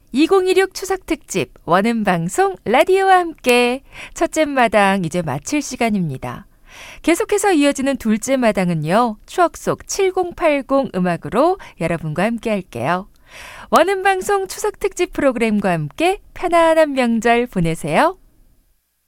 2016 추석특집 원음방송 라디오와 함께 첫째 마당 이제 마칠 시간입니다. 계속해서 이어지는 둘째 마당은요. 추억 속 7080 음악으로 여러분과 함께 할게요. 원음방송 추석특집 프로그램과 함께 편안한 명절 보내세요.